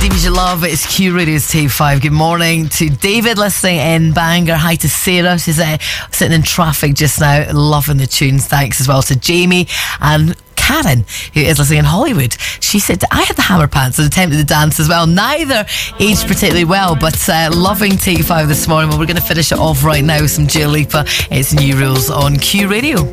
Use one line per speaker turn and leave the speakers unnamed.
As you love, it's Q Radio's Take 5. Good morning to David listening in Bangor. Hi to Sarah, she's sitting in traffic just now, loving the tunes. Thanks as well to Jamie and Karen, who is listening in Hollywood. She said, I had the hammer pants and attempted to dance as well. Neither aged particularly well, but loving Take 5 this morning. Well, we're going to finish it off right now with some Dua Lipa. It's New Rules on Q Radio.